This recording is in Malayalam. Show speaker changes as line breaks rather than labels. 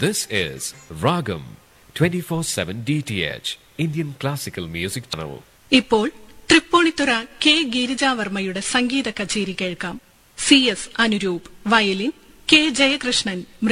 This is Ragam 24/7 DTH Indian Classical Music Channel.
ഇപ്പോൾ തൃപ്പൂണിത്തുറ കെ ഗിരിജാവർമ്മയുടെ സംഗീത കച്ചേരി കേൾക്കാം. CS Anuroop violin, K Jayakrishnan